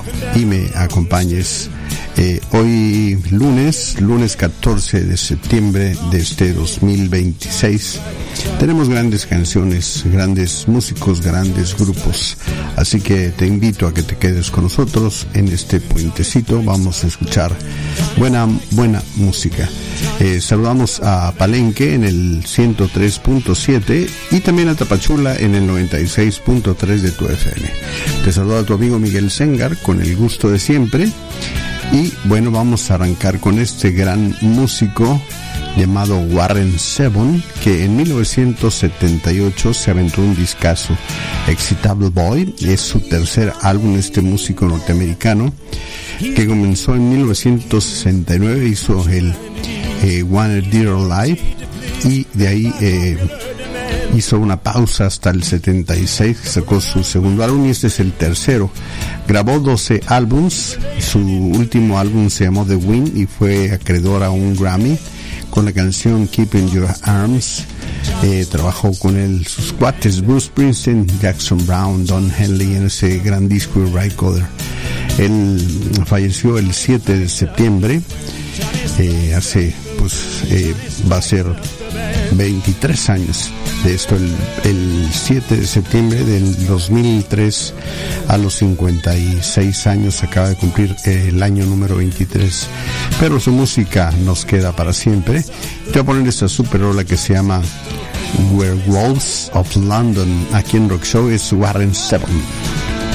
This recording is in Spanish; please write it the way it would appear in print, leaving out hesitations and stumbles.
y me acompañes hoy lunes 14 de septiembre de este 2026. Tenemos grandes canciones, grandes músicos, grandes grupos, así que te invito a que te quedes con nosotros en este puentecito. Vamos a escuchar buena música. Saludamos a Palenque en el 103.7 y también a Tapachula en el 96.3 de tu FM. Te saluda tu amigo Miguel Sengar con el gusto de siempre. Y bueno, vamos a arrancar con este gran músico llamado Warren Zevon, que en 1978 se aventó un discazo, Excitable Boy. Es su tercer álbum, este músico norteamericano, que comenzó en 1969, hizo el Wanted Dead or Alive, y de ahí hizo una pausa hasta el 76, sacó su segundo álbum y este es el tercero. Grabó 12 álbums, su último álbum se llamó The Wind y fue acreedor a un Grammy con la canción Keeping Your Arms. Trabajó con él sus cuates Bruce Springsteen, Jackson Browne, Don Henley en ese gran disco de Ray Cooder. Él falleció el 7 de septiembre, va a ser 23 años de esto, el 7 de septiembre del 2003, a los 56 años, acaba de cumplir el año número 23, pero su música nos queda para siempre. Te voy a poner esta super rola que se llama Werewolves of London, aquí en Rock Show. Es Warren Zevon.